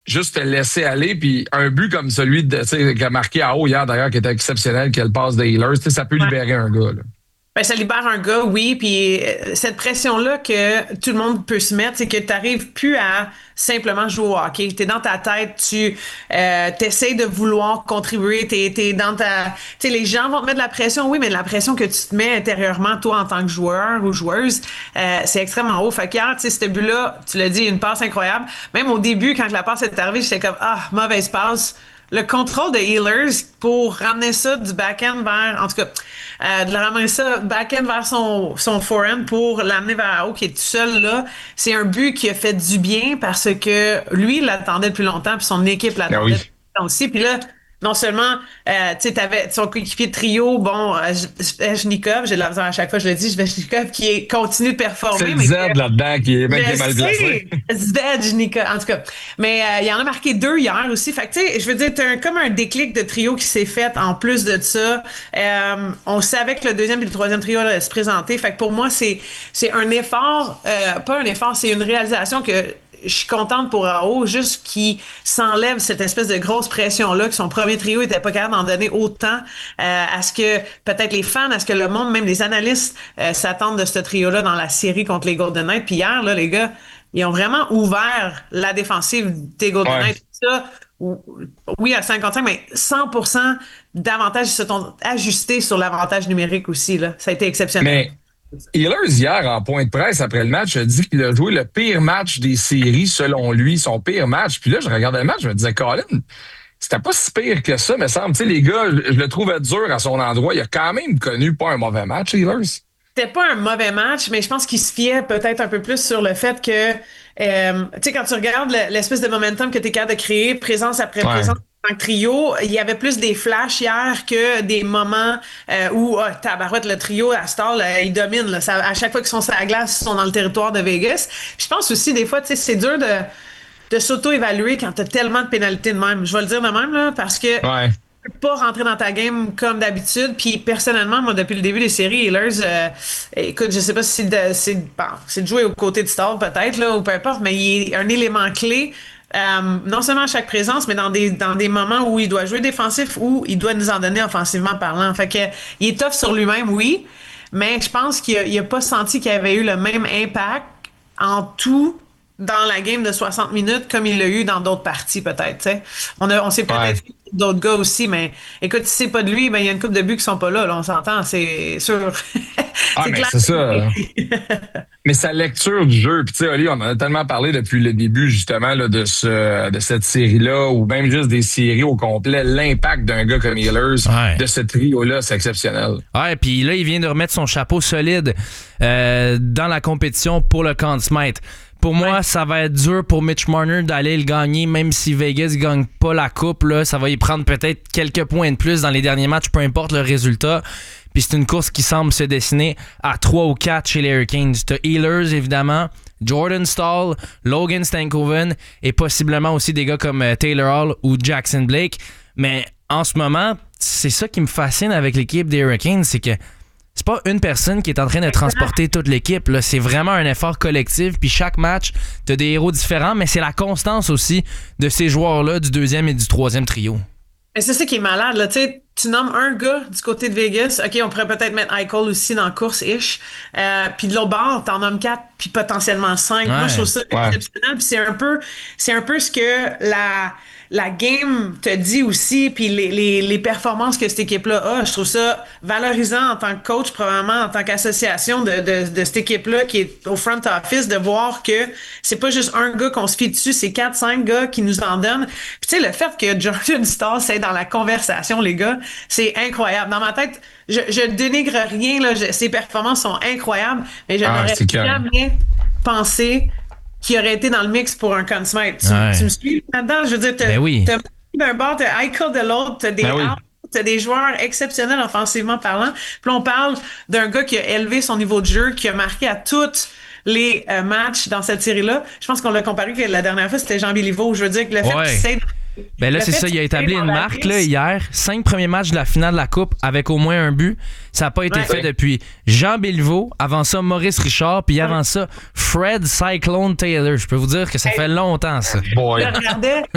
juste te laisser aller. Puis un but comme celui qu'a marqué à haut hier, d'ailleurs, qui était exceptionnel, qu'elle passe des Healers, ça peut libérer un gars. Là. Ben, ça libère un gars, oui. Puis cette pression-là que tout le monde peut se mettre, c'est que tu n'arrives plus à simplement jouer au hockey. Tu es dans ta tête, tu essaies de vouloir contribuer. T'es dans ta... Tu sais, les gens vont te mettre de la pression, oui, mais la pression que tu te mets intérieurement, toi, en tant que joueur ou joueuse, c'est extrêmement haut. Fait qu'hier, tu sais, ce but-là, tu l'as dit, une passe incroyable. Même au début, quand la passe est arrivée, j'étais comme, mauvaise passe. Le contrôle de Healers pour ramener ça du back-end vers, en tout cas, de ramener ça back-end vers son forehand pour l'amener vers haut qui est tout seul là, c'est un but qui a fait du bien parce que lui, il l'attendait depuis longtemps puis son équipe l'attendait depuis longtemps aussi. Puis là, non seulement, tu sais, t'avais son coéquipier de trio, Svechnikov, j'ai de la misère à chaque fois, je le dis, Svechnikov qui continue de performer. C'est le Z là-dedans qui est mal placé. Svechnikov, en tout cas. Mais il en a marqué 2 hier aussi. Fait que, tu sais, je veux dire, t'as comme un déclic de trio qui s'est fait en plus de ça. On savait que le deuxième et le troisième trio allait se présenter. Fait que pour moi, c'est un effort, pas un effort, c'est une réalisation que je suis contente pour Aho, juste qu'il s'enlève cette espèce de grosse pression-là, que son premier trio était pas capable d'en donner autant à ce que peut-être les fans, à ce que le monde, même les analystes s'attendent de ce trio-là dans la série contre les Golden Knights. Puis hier, là, les gars, ils ont vraiment ouvert la défensive des Golden Knights. Ça, oui, à 55, mais 100% d'avantages se sont ajustés sur l'avantage numérique aussi. Là. Ça a été exceptionnel. Mais Healers, hier, en point de presse après le match, a dit qu'il a joué le pire match des séries, selon lui, son pire match. Puis là, je regardais le match, je me disais, Colin, c'était pas si pire que ça, mais semble. Tu sais, les gars, je le trouvais dur à son endroit. Il a quand même connu pas un mauvais match, Healers. C'était pas un mauvais match, mais je pense qu'il se fiait peut-être un peu plus sur le fait que, tu sais, quand tu regardes l'espèce de momentum que tu es capable de créer, présence après présence, en trio, il y avait plus des flashs hier que des moments où tabarouette, le trio à Stall, il domine. Là, à chaque fois qu'ils sont sur la glace, ils sont dans le territoire de Vegas. Puis je pense aussi, des fois, tu sais, c'est dur de s'auto-évaluer quand tu as tellement de pénalités de même. Je vais le dire de même, là, parce que tu peux pas rentrer dans ta game comme d'habitude. Puis personnellement, moi, depuis le début des séries, Healers, écoute, je sais pas si c'est de jouer aux côtés de Stall, peut-être, là, ou peu importe, mais il est un élément clé. Non seulement à chaque présence, mais dans des moments où il doit jouer défensif ou il doit nous en donner offensivement parlant. Fait que il est tough sur lui-même, oui, mais je pense qu'il a pas senti qu'il avait eu le même impact en tout dans la game de 60 minutes comme il l'a eu dans d'autres parties, peut-être. T'sais. On s'est peut-être d'autres gars aussi, mais écoute, si c'est pas de lui, ben il y a une couple de buts qui sont pas là, on s'entend, c'est sûr. C'est clair. C'est ça. Mais sa lecture du jeu, puis tu sais, Oli, on en a tellement parlé depuis le début, justement, là, de cette série-là, ou même juste des séries au complet, l'impact d'un gars comme Healers, de ce trio-là, c'est exceptionnel. Ouais, puis là, il vient de remettre son chapeau solide dans la compétition pour le Conn Smythe. Pour moi, ça va être dur pour Mitch Marner d'aller le gagner, même si Vegas ne gagne pas la coupe. Là, ça va y prendre peut-être quelques points de plus dans les derniers matchs, peu importe le résultat. Puis c'est une course qui semble se dessiner à 3 ou 4 chez les Hurricanes. T'as Healers, évidemment, Jordan Staal, Logan Stankoven et possiblement aussi des gars comme Taylor Hall ou Jackson Blake. Mais en ce moment, c'est ça qui me fascine avec l'équipe des Hurricanes, c'est que c'est pas une personne qui est en train de transporter toute l'équipe. Là. C'est vraiment un effort collectif. Puis chaque match, t'as des héros différents, mais c'est la constance aussi de ces joueurs-là du deuxième et du troisième trio. Mais c'est ça qui est malade. Là. Tu nommes un gars du côté de Vegas. OK, on pourrait peut-être mettre Eichel aussi dans la course-ish. Puis de l'autre bord, t'en nommes 4, puis potentiellement 5. Moi, je trouve ça exceptionnel. Puis c'est un peu ce que la game te dit aussi, puis les performances que cette équipe-là a, je trouve ça valorisant en tant que coach, probablement en tant qu'association de cette équipe-là qui est au front office, de voir que c'est pas juste un gars qu'on se fie dessus, c'est 4-5 gars qui nous en donnent. Puis tu sais, le fait que Jordan Staal c'est dans la conversation, les gars, c'est incroyable. Dans ma tête, je dénigre rien, là, ses performances sont incroyables, mais je n'aurais jamais pensé qui aurait été dans le mix pour un Conn Smythe. Tu me suis là-dedans? Je veux dire, t'as d'un bord, t'as Eichel de l'autre, t'as des joueurs exceptionnels offensivement parlant. Puis là, on parle d'un gars qui a élevé son niveau de jeu, qui a marqué à toutes les matchs dans cette série-là. Je pense qu'on l'a comparé que la dernière fois, c'était Jean Béliveau. Je veux dire que le fait qu'il s'aide... Ben là, c'est ça, il a établi une marque là, hier. 5 premiers matchs de la finale de la Coupe avec au moins un but. Ça n'a pas été fait depuis Jean Béliveau, avant ça Maurice Richard, puis avant ça Fred Cyclone Taylor. Je peux vous dire que ça fait longtemps, ça. Je regardais